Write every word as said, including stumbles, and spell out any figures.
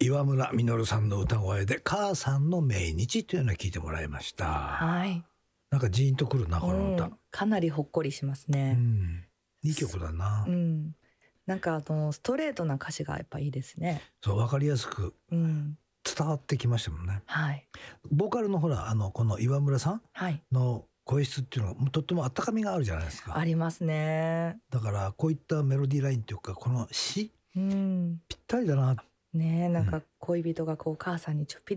岩村実さんの歌声で母さんの命日というのを聞いてもらいました。 はい。 なんかジーンとくるなこの歌、 うん、かなりほっこりしますね。 うん、いい曲だな。 うん、なんかあのストレートな歌詞がやっぱいいですね。 そう分かりやすくうん伝わってきましたもんね。 はい。 ボーカルのほらあのこの岩村さんはいの声質っていうのがとっても温かみがあるじゃないですか。 ありますね。 だからこういったメロディーラインっていうかこの詩うんぴったりだな。 ねえなんか恋人がこう母さんにちょっぴり